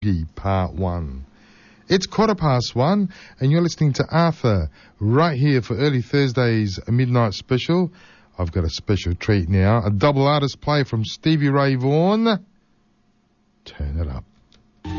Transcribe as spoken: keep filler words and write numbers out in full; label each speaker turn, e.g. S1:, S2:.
S1: Part one. It's quarter past one, and you're listening to Arthur right here for early Thursday's midnight special. I've got a special treat now, a double artist play from Stevie Ray Vaughan. Turn it up.